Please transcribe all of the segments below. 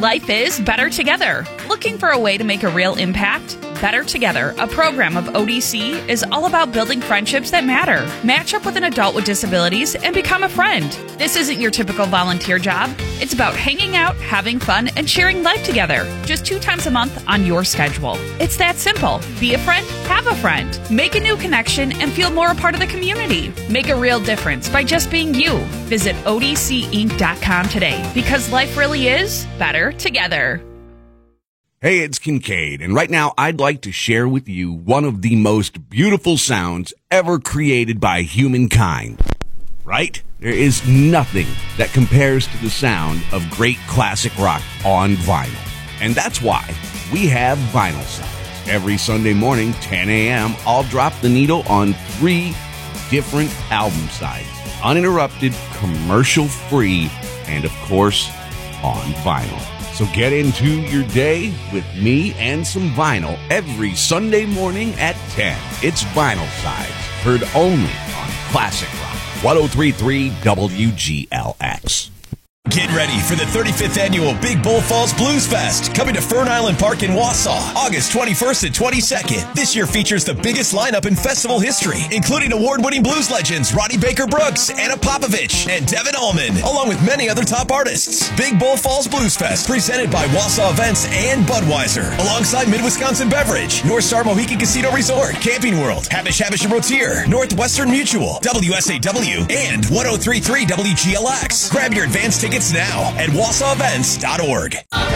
Life is better together. Looking for a way to make a real impact? Better Together, a program of ODC, is all about building friendships that matter. Match up with an adult with disabilities and become a friend. This isn't your typical volunteer job. It's about hanging out, having fun, and sharing life together. Just 2 times a month on your schedule. It's that simple. Be a friend, have a friend. Make a new connection and feel more a part of the community. Make a real difference by just being you. Visit odcinc.com today, because life really is better together. Hey, it's Kincaid, and right now I'd like to share with you one of the most beautiful sounds ever created by humankind. Right? There is nothing that compares to the sound of great classic rock on vinyl. And that's why we have Vinyl Sides. Every Sunday morning, 10 a.m., I'll drop the needle on 3 different album sides. Uninterrupted, commercial-free, and of course, on vinyl. So get into your day with me and some vinyl every Sunday morning at 10. It's Vinyl Sides, heard only on Classic Rock 103.3 WGLX. Get ready for the 35th annual Big Bull Falls Blues Fest, coming to Fern Island Park in Wausau, August 21st and 22nd. This year features the biggest lineup in festival history, including award-winning blues legends Ronnie Baker Brooks, Anna Popovich, and Devin Allman, along with many other top artists. Big Bull Falls Blues Fest, presented by Wausau Events and Budweiser, alongside Mid-Wisconsin Beverage, North Star Mohican Casino Resort, Camping World, Habish and Rotier, Northwestern Mutual, WSAW, and 103.3 WGLX. Grab your advance tickets now at wausauevents.org.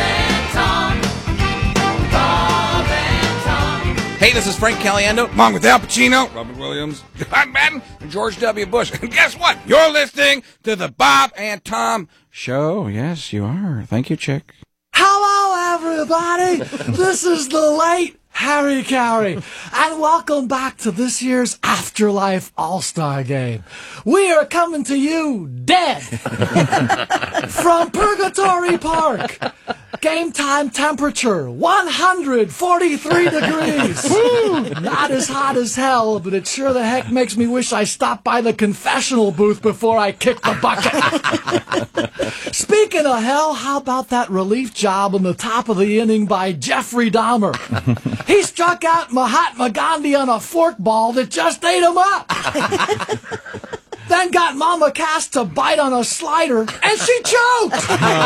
Hey, this is Frank Caliendo, along with Al Pacino, Robin Williams, John Madden, and George W. Bush. And guess what? You're listening to the Bob and Tom Show. Yes, you are. Thank you, Chick. Hello, everybody. This is the late Harry Carey, and welcome back to this year's Afterlife All-Star Game. We are coming to you dead from Purgatory Park. Game time temperature, 143 degrees. Not as hot as hell, but it sure the heck makes me wish I stopped by the confessional booth before I kicked the bucket. Speaking of hell, how about that relief job in the top of the inning by Jeffrey Dahmer? He struck out Mahatma Gandhi on a forkball that just ate him up. Then got Mama Cass to bite on a slider, and she choked.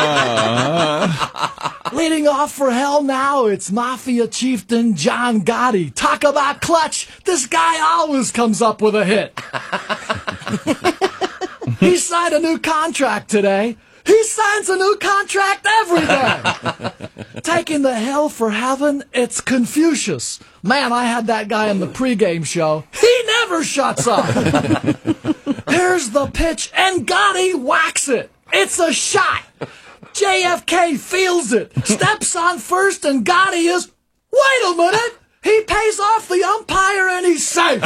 Leading off for hell now, it's Mafia chieftain John Gotti. Talk about clutch. This guy always comes up with a hit. He signed a new contract today. He signs a new contract every day. Taking the hell for heaven, it's Confucius. Man, I had that guy in the pregame show. He never shuts up. Here's the pitch, and Gotti whacks it. It's a shot. JFK feels it. Steps on first, and Gotti is, wait a minute. He pays off the umpire, and he's safe.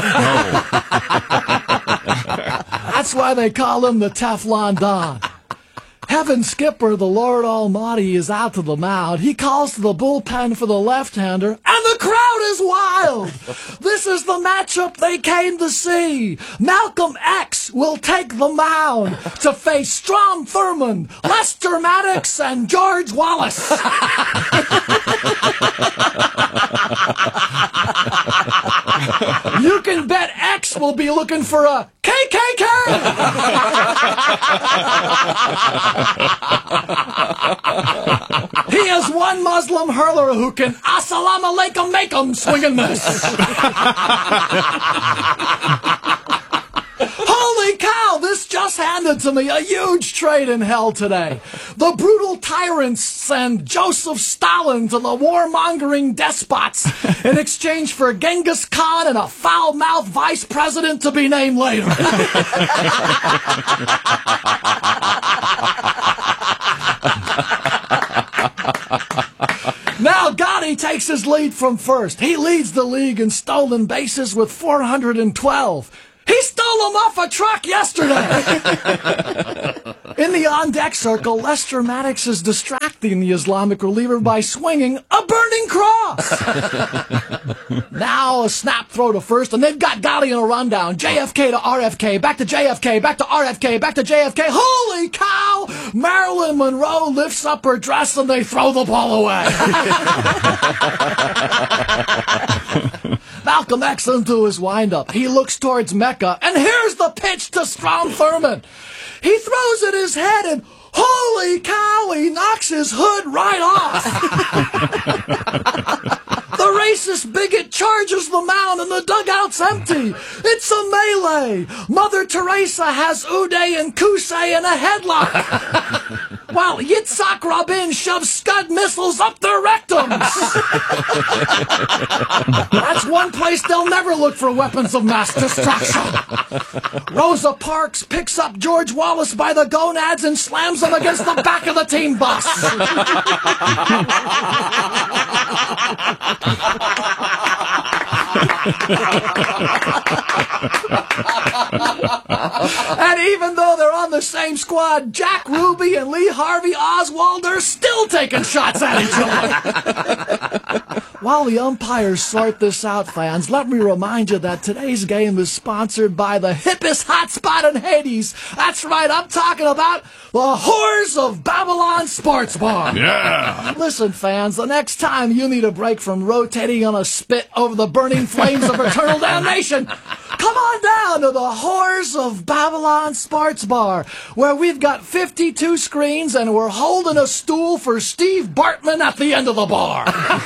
That's why they call him the Teflon Don. Heaven skipper, the Lord Almighty, is out to the mound. He calls to the bullpen for the left-hander, and the crowd is wild. This is the matchup they came to see. Malcolm X will take the mound to face Strom Thurmond, Lester Maddox, and George Wallace. You can bet X will be looking for a KKK. He is one Muslim hurler who can assalamu alaikum make 'em swing and miss. Holy cow, this just handed to me a huge trade in hell today. The brutal tyrants send Joseph Stalin to the warmongering despots in exchange for Genghis Khan and a foul-mouthed vice president to be named later. Now Gotti takes his lead from first. He leads the league in stolen bases with 412. He stole them off a truck yesterday. In the the on-deck circle, Lester Maddox is distracting the Islamic reliever by swinging a burning cross. Now a snap throw to first, and they've got Gotti in a rundown. JFK to RFK, back to JFK, back to RFK, back to JFK. Holy cow! Marilyn Monroe lifts up her dress, and they throw the ball away. Malcolm X into his windup. He looks towards Mecca, and here's the pitch to Strom Thurmond. He throws at his head, and holy cow, he knocks his hood right off. The racist bigot charges the mound, and the dugout's empty. It's a melee. Mother Teresa has Uday and Kusei in a headlock, while Yitzhak Rabin shoves Scud missiles up their rectums. That's one place they'll never look for weapons of mass destruction. Rosa Parks picks up George Wallace by the gonads and slams him against the back of the team bus. And even though they're on the same squad, Jack Ruby and Lee Harvey Oswald are still taking shots at each other. While the umpires sort this out, fans, let me remind you that today's game is sponsored by the hippest hotspot in Hades. That's right, I'm talking about the Whores of Babylon Sports Bar. Yeah. Listen, fans, the next time you need a break from rotating on a spit over the burning flames of eternal damnation, come on down to the Whores of Babylon Sports Bar, where we've got 52 screens and we're holding a stool for Steve Bartman at the end of the bar.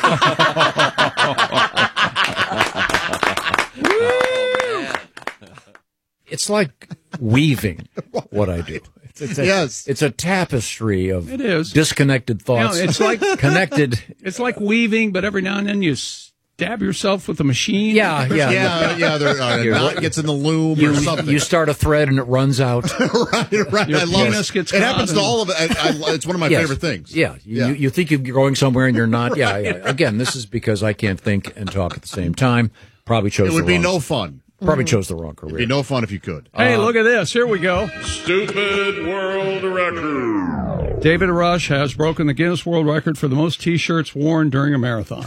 It's like weaving what I do. It's a tapestry of disconnected thoughts. You know, it's like connected. It's like weaving, but every now and then you stab yourself with a machine. Yeah. A knot gets in the loom or something. You start a thread and it runs out. right. Your I love penis it. gets It caught happens to all of it. It's one of my favorite things. Yeah. You think you're going somewhere and you're not. Yeah. Again, this is because I can't think and talk at the same time. Probably chose It would be no fun. Probably chose the wrong career. It'd be no fun if you could. Hey, look at this. Here we go. Stupid world record. David Rush has broken the Guinness World Record for the most T-shirts worn during a marathon.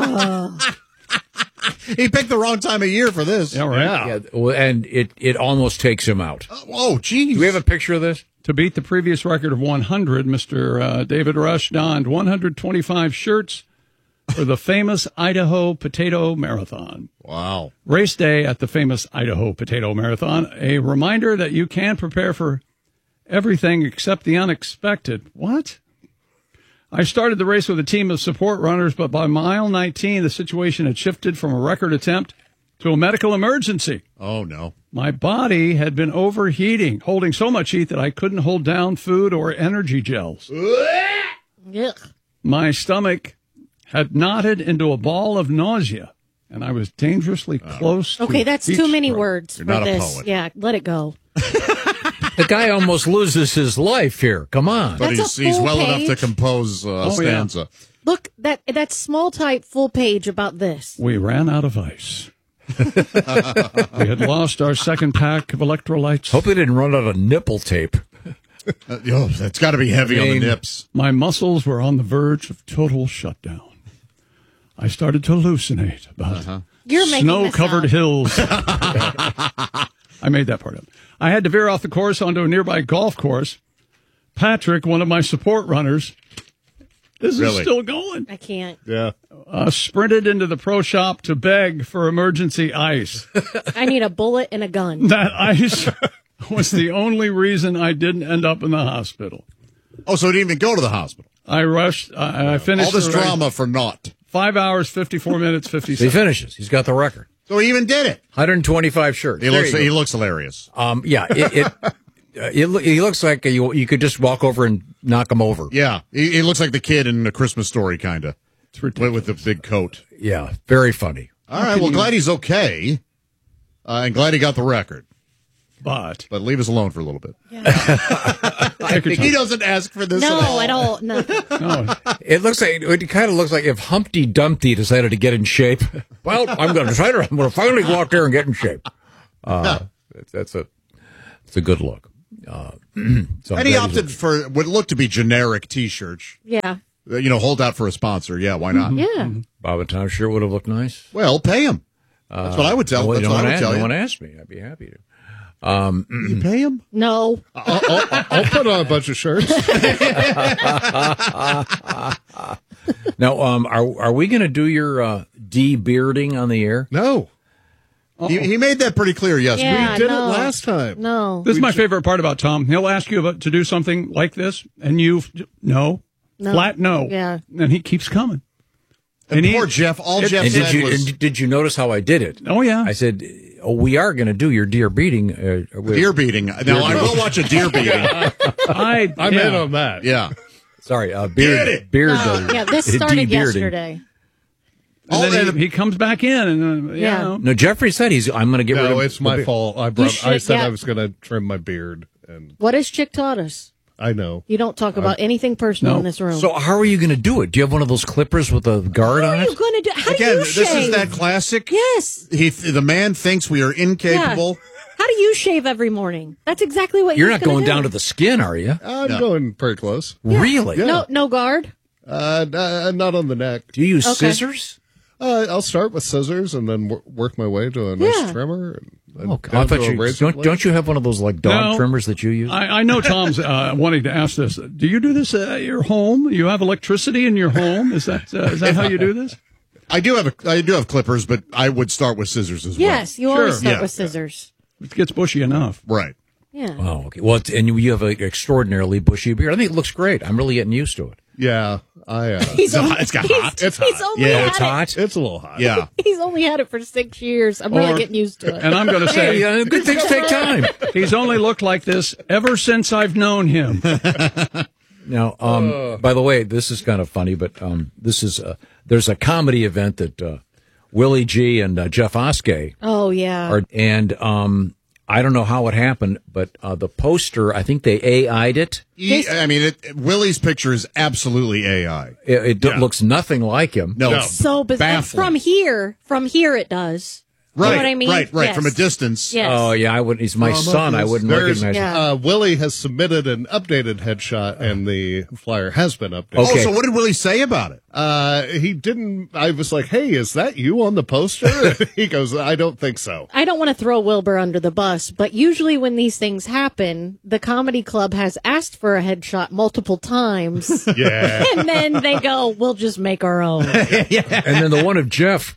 He picked the wrong time of year for this. Yeah, right. Yeah, and it almost takes him out. Oh, geez. Do we have a picture of this? To beat the previous record of 100, Mr. David Rush donned 125 shirts for the famous Idaho Potato Marathon. Wow. Race day at the famous Idaho Potato Marathon. A reminder that you can prepare for everything except the unexpected. What? I started the race with a team of support runners, but by mile 19, the situation had shifted from a record attempt to a medical emergency. Oh, no. My body had been overheating, holding so much heat that I couldn't hold down food or energy gels. My stomach had knotted into a ball of nausea, and I was dangerously close to Okay, that's too many words You're for not a this. poet. Yeah, let it go. The guy almost loses his life here. Come on. But That's he's a full well enough to page. compose a stanza. Yeah. Look, that small type full page about this. We ran out of ice. We had lost our second pack of electrolytes. Hope they didn't run out of nipple tape. That's got to be heavy on the nips. My muscles were on the verge of total shutdown. I started to hallucinate about You're making snow-covered this up. hills. I made that part up. I had to veer off the course onto a nearby golf course. Patrick, one of my support runners, this is Really? still going, I can't. Yeah. sprinted into the pro shop to beg for emergency ice. I need a bullet and a gun. That ice was the only reason I didn't end up in the hospital. Oh, so he didn't even go to the hospital. I rushed. I finished All this the race. drama for naught. 5 hours, 54 minutes, 50 So he seconds. finishes. He's got the record. So he even did it. 125 shirts. He There looks. you go. He looks hilarious. Yeah, he looks like you could just walk over and knock him over. Yeah, he looks like the kid in A Christmas Story, kind of. It's ridiculous. With the big coat. Yeah, very funny. All right. Well, glad he's okay, and glad he got the record. But leave us alone for a little bit. take your He time. doesn't ask for this. No, at all. No. No, It kind of looks like if Humpty Dumpty decided to get in shape. Well, I'm going to finally go out there and get in shape. It's a good look. So and he opted for what looked to be generic T-shirts. Yeah. Hold out for a sponsor. Yeah, why not? Yeah. Bob and Tom shirt would have looked nice. Well, pay him. That's what I would tell. That's what I would tell you. No one asked me. I'd be happy to. You pay him? No. I'll put on a bunch of shirts. Now, are we going to do your de-bearding on the air? No. He made that pretty clear yesterday. Yeah, we did it last time. No. This is my favorite part about Tom. He'll ask you to do something like this, and no. Flat no. Yeah. And he keeps coming. And poor Jeff, all Jeff said was... Did you notice how I did it? Oh, yeah. I said, we are going to do your deer beating. Deer beating. Now, I will watch a deer beating. I'm in on that. Yeah. Sorry, beard. Yeah, this started yesterday. And then he comes back in, and No, Jeffrey said I'm going to get rid of. No, it's my fault. I said I was going to trim my beard. And what has Chick taught us? I know. You don't talk about anything personal in this room. So how are you going to do it? Do you have one of those clippers with a guard on it? How are you going to do? How Again, do you shave? this is that classic. Yes. The man thinks we are incapable. Yeah. How do you shave every morning? That's exactly what you're not going down to the skin, are you? I'm going pretty close. Yeah. Really? Yeah. No guard? Not on the neck. Do you use scissors? I'll start with scissors and then work my way to a nice trimmer. I thought don't you have one of those like dog trimmers that you use? I know Tom's wanting to ask this. Do you do this at your home? You have electricity in your home? Is that how you do this? I do have clippers, but I would start with scissors as well. Yes, you always start with scissors. It gets bushy enough. Right. Yeah. Oh, okay. Well, and you have an extraordinarily bushy beard. I think it looks great. I'm really getting used to it. Yeah, it's got hot. It's hot. It's hot. It's a little hot. Yeah. He's only had it for 6 years. I'm really getting used to it. And I'm going to say, good things take time. He's only looked like this ever since I've known him. Now, by the way, this is kind of funny, but this is there's a comedy event that Willie G and Jeff Oskey. Oh yeah. I don't know how it happened, but the poster, I think they AI'd it. Willie's picture is absolutely AI. It looks nothing like him. No. It's so bizarre. From here it does. Right, you know what I mean? Right. Yes. From a distance. Yes. Oh, yeah, I wouldn't. He's my son. I wouldn't recognize him. Willie has submitted an updated headshot, and the flyer has been updated. Okay. Oh, so what did Willie say about it? He didn't. I was like, hey, is that you on the poster? He goes, I don't think so. I don't want to throw Wilbur under the bus, but usually when these things happen, the comedy club has asked for a headshot multiple times. Yeah. And then they go, we'll just make our own. Yeah. And then the one of Jeff.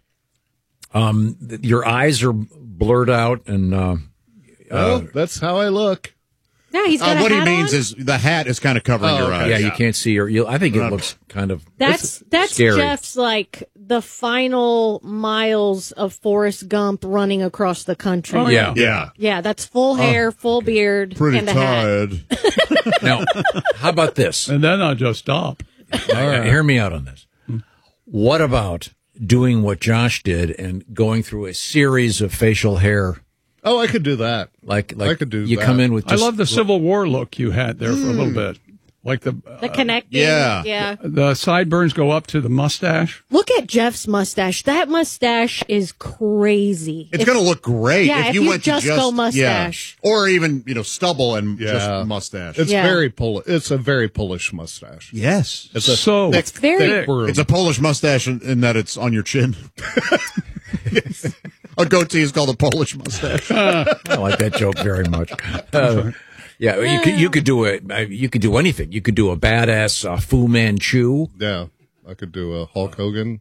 Your eyes are blurred out, and that's how I look. Yeah, he's got a what hat he means on? is the hat is kind of covering your eyes. Yeah, you can't see her. I think it looks kind of. That's scary. Jeff's like the final miles of Forrest Gump running across the country. Oh, Yeah. Yeah, that's full hair, full beard, Pretty and a tired. hat. Now, how about this? And then I'll just stop. Hear me out on this. What about doing what Josh did and going through a series of facial hair? Oh, I could do that. Like I could do you that. come in with. I love the Civil War look you had there for a little bit, like the connecting. Yeah. The sideburns go up to the mustache. Look at Jeff's mustache. That mustache is crazy. It's going to look great if you went just go mustache. Yeah. Or even, stubble and just mustache. It's very Polish. It's a very Polish mustache. Yes. It's a thick, very broom. It's a Polish mustache in that it's on your chin. A goatee is called a Polish mustache. I like that joke very much. You could do it. You could do anything. You could do a badass Fu Manchu. Yeah, I could do a Hulk Hogan.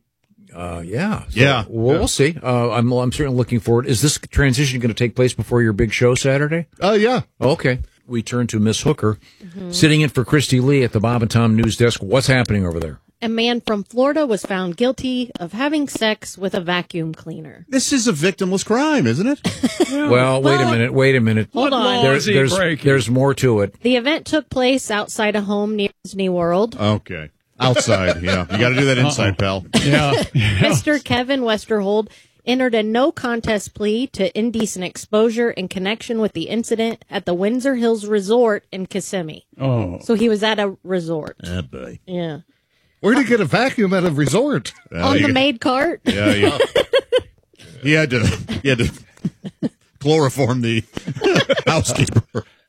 We'll see. I'm certainly looking forward. Is this transition going to take place before your big show Saturday? Yeah. Okay. We turn to Miss Hooker, sitting in for Christy Lee at the Bob and Tom News Desk. What's happening over there? A man from Florida was found guilty of having sex with a vacuum cleaner. This is a victimless crime, isn't it? Well, wait a minute. Hold on. There's more to it. The event took place outside a home near Disney World. Okay. Outside, yeah. You got to do that inside, pal. Yeah. Mr. Kevin Westerhold entered a no contest plea to indecent exposure in connection with the incident at the Windsor Hills Resort in Kissimmee. Oh. So he was at a resort. Oh, boy. Yeah. Where did he get a vacuum at a resort? On the maid cart? Yeah. He had to chloroform the housekeeper.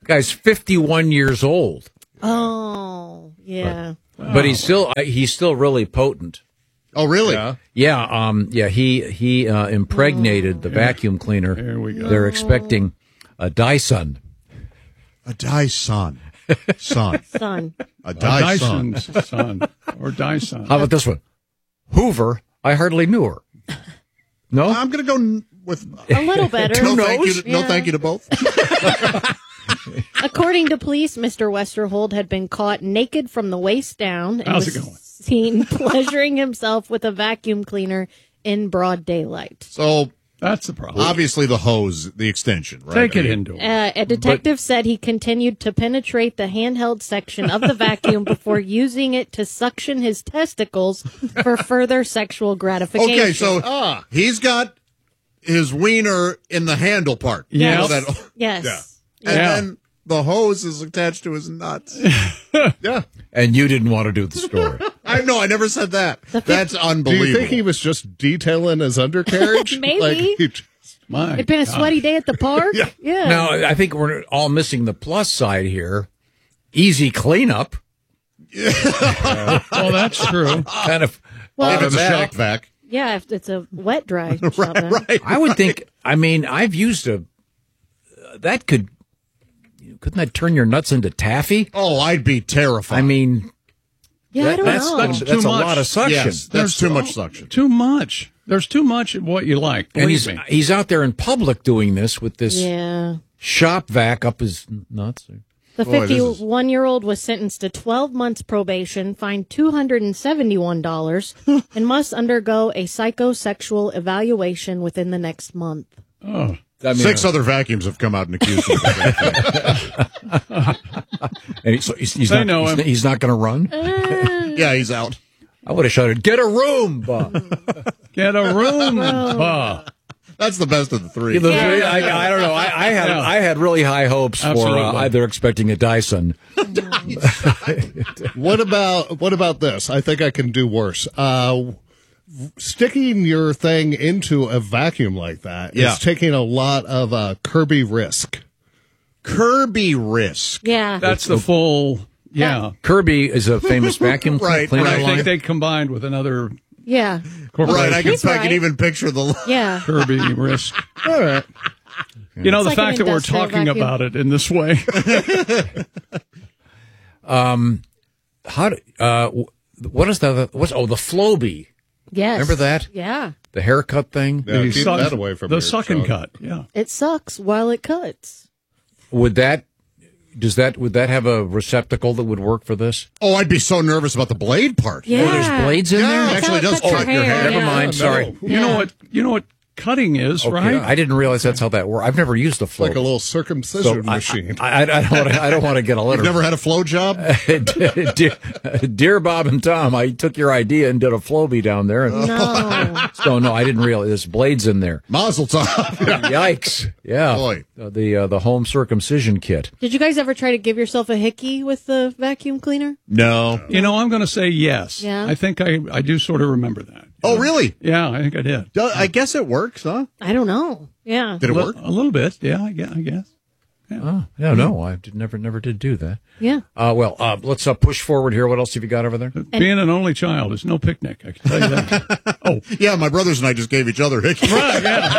Guy's 51 years old. Oh, yeah. But he's still really potent. Oh, really? Yeah. He impregnated the vacuum cleaner. There we go. They're expecting a Dyson. A Dyson. Son. A Dyson. Dyson's son. Or Dyson. How about this one? Hoover, I hardly knew her. No? I'm going to go with A little better. no thank you to both. According to police, Mr. Westerhold had been caught naked from the waist down and How's was it going? seen pleasuring himself with a vacuum cleaner in broad daylight. So That's the problem. obviously the hose, the extension, right? Take it indoors. A detective said he continued to penetrate the handheld section of the vacuum before using it to suction his testicles for further sexual gratification. Okay, so he's got his wiener in the handle part. Yes. You know that- Yes. Yeah. And then the hose is attached to his nuts. Yeah. And you didn't want to do the story. I never said that. That's Do unbelievable. you think he was just detailing his undercarriage? Maybe. My It'd been a God. sweaty day at the park. Yeah. Now, I think we're all missing the plus side here. Easy cleanup. Well, that's true. Kind of. Well, if it's a automatic. shop vac? Yeah, if it's a wet dry shop vac. Right. I would think, I've used that couldn't that turn your nuts into taffy? Oh, I'd be terrified. Yeah, I don't that's know. that's Too a much. lot of suction. Yes, that's too much suction. Too much. There's too much of what you like. And Believe me. he's out there in public doing this with this Yeah. shop vac up his nuts. The Boy, this is- 51-year-old was sentenced to 12 months probation, fined $271, and must undergo a psychosexual evaluation within the next month. Oh. Six other vacuums have come out and accused him. And he's They not, know him. he's not going to run. Yeah, he's out. I would have shouted, "Get a room!" Get a room. That's the best of the three. I don't know. I had really high hopes Absolutely. for they're expecting a Dyson. What about this? I think I can do worse. Sticking your thing into a vacuum like that is taking a lot of Kirby risk. Kirby risk. Yeah. That's the full. Yeah. Kirby is a famous vacuum Right, cleaner I line. think they combined with another Yeah. corporation. Right, I He's can right. even picture the. Yeah. Kirby risk. All right. You know, It's the like fact an that we're industrial talking vacuum. about it in this way. What is that? The Flowbee. Yes. Remember that? Yeah. The haircut thing? Yeah, You keep suck- that away from the your suck and child. cut. Yeah. It sucks while it cuts. Would that have a receptacle that would work for this? Oh, I'd be so nervous about the blade part. Yeah. Oh, there's blades in Yeah, there? it actually does That's how it cut cuts your hair. Never mind. Sorry. You know what cutting is, Okay, right? I didn't realize that's how that works. I've never used a Flowbee. Like a little circumcision So machine. I don't want to get a letter. You've never had a flow job? Dear Bob and Tom, I took your idea and did a Flowbee down there. And, No. no, I didn't realize there's blades in there. Mazel tov. Yikes! Yeah, Boy. The home circumcision kit. Did you guys ever try to give yourself a hickey with the vacuum cleaner? No. You know, I'm going to say yes. Yeah. I think I do sort of remember that. Oh, really? Yeah, I think I did. I guess it works, huh? I don't know. Yeah. Did it work? A little bit. Yeah, I guess. Oh, yeah, no, I never did do that. Yeah. Let's push forward here. What else have you got over there? Being an only child is no picnic. I can tell you that. Oh, Yeah, my brothers and I just gave each other hickeys. right. Yeah.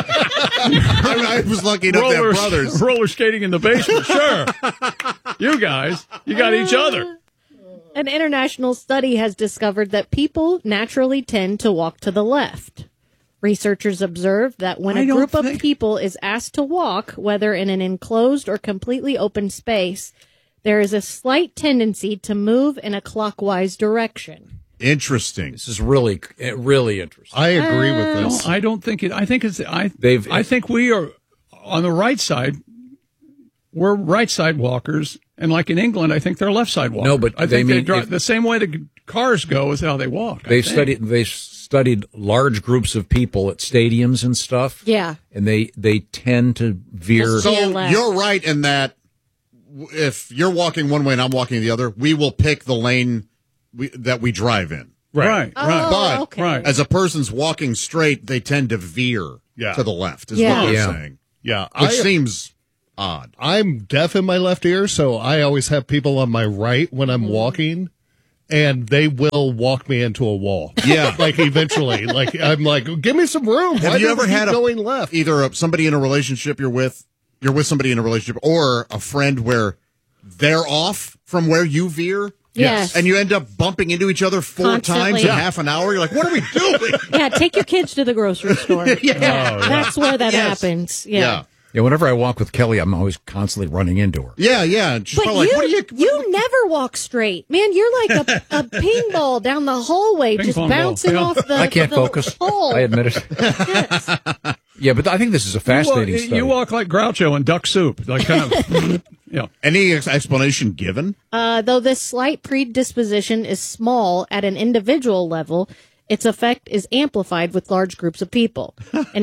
I was lucky enough to have brothers. Roller skating in the basement. Sure. You guys, you got each other. An international study has discovered that people naturally tend to walk to the left. Researchers observed that when I a don't group of think- people is asked to walk, whether in an enclosed or completely open space, there is a slight tendency to move in a clockwise direction. Interesting. This is really interesting. I agree with No, this. I don't think it. I think it's. I think we are on the right side. We're right side walkers, and like in England, I think they're left side walkers. No, but I they think mean drive the same way the cars go is how they walk. I They've think. studied large groups of people at stadiums and stuff. Yeah. And they tend to veer. So left. you're right in that if you're walking one way and I'm walking the other, we will pick the lane that we drive in. Right. But okay. Right. as a person's walking straight, they tend to veer Yeah. to the left, is Yeah. what they're Yeah. saying. Yeah. Which seems odd. I'm deaf in my left ear, so I always have people on my right when I'm walking, and they will walk me into a wall. Yeah. Like, eventually. Like, I'm like, give me some room. Why Have you do ever we keep had going left? either somebody in a relationship you're with somebody in a relationship, or a friend where they're off from where you veer? Yes. And you end up bumping into each other 4 Constantly. times in half an hour? You're like, what are we doing? Yeah, take your kids to the grocery store. That's where that happens. Yeah. Yeah, whenever I walk with Kelly, I'm always constantly running into her. Yeah. And she's But probably like, what are you? you never walk straight. Man, you're like a ping ball down the hallway, Ping just pong ball, bouncing yeah. off the I can't the focus. pole. I admit it. Yes. Yeah, but I think this is a fascinating study. You walk like Groucho in Duck Soup, like kind of. Yeah. Any explanation given? Though this slight predisposition is small at an individual level, its effect is amplified with large groups of people, and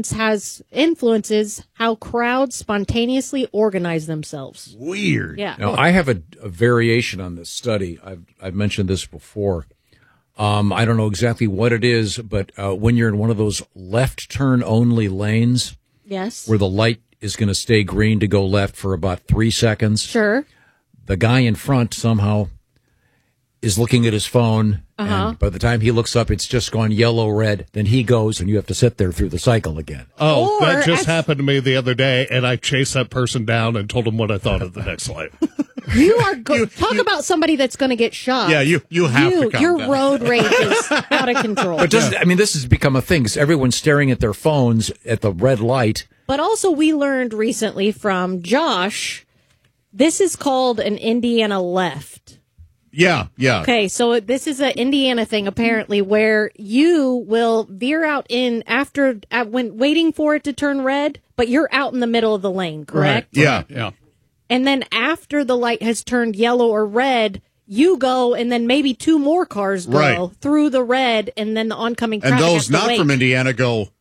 influences how crowds spontaneously organize themselves. Weird. Yeah. Now, I have a variation on this study. I've mentioned this before. I don't know exactly what it is, but when you're in one of those left turn only lanes, Yes. where the light is going to stay green to go left for about 3 seconds, Sure. the guy in front somehow is looking at his phone, and by the time he looks up, it's just gone yellow, red. Then he goes, and you have to sit there through the cycle again. Oh, Or that just as- happened to me the other day, and I chased that person down and told them what I thought of the next light. You are talk about somebody that's going to get shot. Yeah, you have to calm Your down. road rage is out of control. But this has become a thing. 'Cause everyone's staring at their phones at the red light. But also, we learned recently from Josh, this is called an Indiana left. Yeah. Okay, so this is an Indiana thing apparently, where you will veer out in when waiting for it to turn red, but you're out in the middle of the lane, correct? Yeah. Yeah. And then after the light has turned yellow or red, you go, and then maybe 2 more cars go Right. through the red, and then the oncoming traffic And has those to not wait. from Indiana go,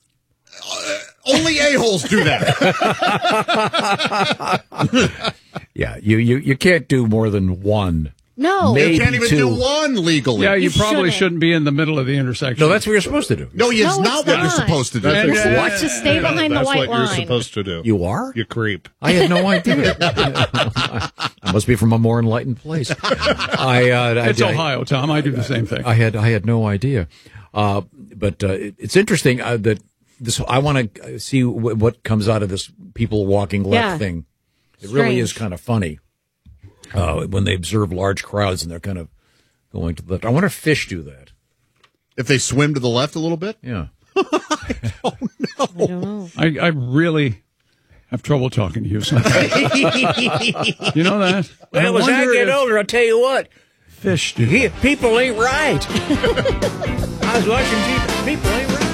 only a-holes do that. Yeah, you can't do more than one. No. Maybe You can't even 2. do one legally. Yeah, you probably shouldn't. shouldn't be in the middle of the intersection. No, that's what you're supposed to do. No, it's No, not it's what you're not. supposed to do. That's Yeah. what- To stay behind the That's white what line. you're supposed to do. You are? You creep. I had no idea. I must be from a more enlightened place. It's Ohio, Tom. I do the same thing. I had no idea. But it's interesting that this. I want to see what comes out of this people walking left Yeah. thing. It really is Strange. kind of funny when they observe large crowds and they're kind of going to the left. I wonder if fish do that. If they swim to the left a little bit? Yeah. I don't know. I really have trouble talking to you sometimes. You know that? Well, as I get older, I'll tell you what. Fish do. People ain't right. I was watching people ain't right.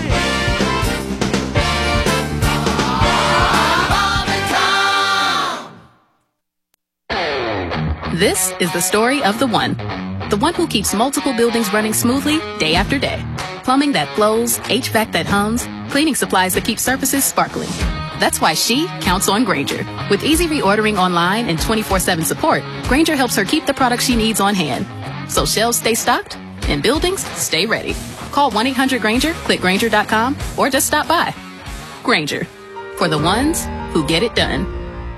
This is the story of the one who keeps multiple buildings running smoothly day after day. Plumbing that flows, HVAC that hums, cleaning supplies that keep surfaces sparkling. That's why she counts on Grainger. With easy reordering online and 24/7 support, Grainger helps her keep the products she needs on hand. So shelves stay stocked and buildings stay ready. Call 1-800-GRAINGER, click Grainger.com, or just stop by. Grainger, for the ones who get it done.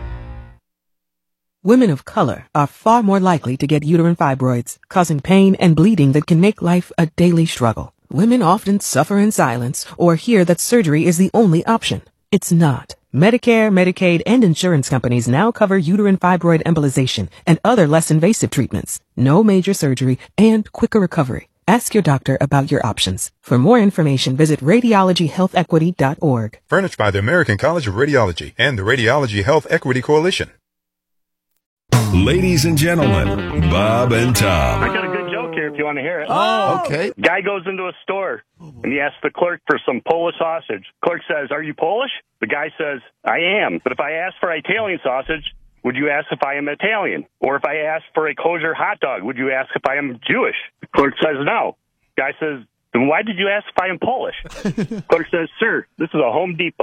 Women of color are far more likely to get uterine fibroids, causing pain and bleeding that can make life a daily struggle. Women often suffer in silence or hear that surgery is the only option. It's not. Medicare, Medicaid, and insurance companies now cover uterine fibroid embolization and other less invasive treatments. No major surgery and quicker recovery. Ask your doctor about your options. For more information, visit radiologyhealthequity.org. Furnished by the American College of Radiology and the Radiology Health Equity Coalition. Ladies and gentlemen, Bob and Tom. I got a good joke here if you want to hear it. Oh, okay. Guy goes into a store and he asks the clerk for some Polish sausage. Clerk says, "Are you Polish?" The guy says, "I am. But if I ask for Italian sausage, would you ask if I am Italian? Or if I ask for a kosher hot dog, would you ask if I am Jewish?" The clerk says, "No." Guy says, "Then why did you ask if I am Polish?" Clerk says, "Sir, this is a Home Depot."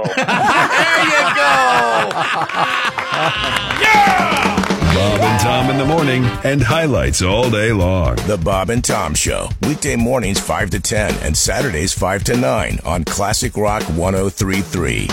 Bob and Tom in the morning and highlights all day long. The Bob and Tom Show, weekday mornings 5 to 10 and Saturdays 5 to 9 on Classic Rock 103.3.